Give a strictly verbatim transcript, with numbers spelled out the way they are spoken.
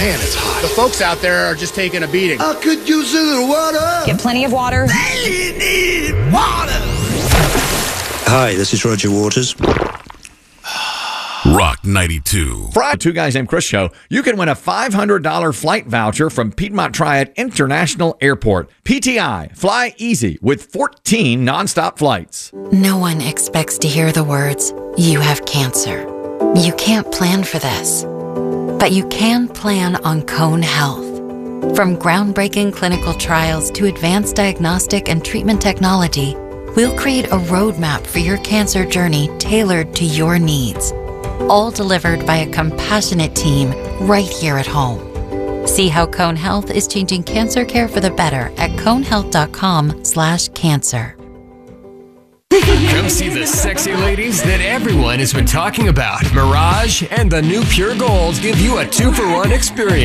man, it's hot. The folks out there are just taking a beating. I could use a little water. Get plenty of water. They need water. Hi, this is Roger Waters. Rock ninety-two. Friday, Two Guys Named Chris show, you can win a five hundred dollars flight voucher from Piedmont Triad International Airport. P T I, fly easy with fourteen nonstop flights. No one expects to hear the words, "You have cancer." You can't plan for this, but you can plan on Cone Health. From groundbreaking clinical trials to advanced diagnostic and treatment technology, we'll create a roadmap for your cancer journey tailored to your needs. All delivered by a compassionate team right here at home. See how Cone Health is changing cancer care for the better at conehealth.com slash cancer. Come see the sexy ladies that everyone has been talking about. Mirage and the new Pure Gold give you a two-for-one experience.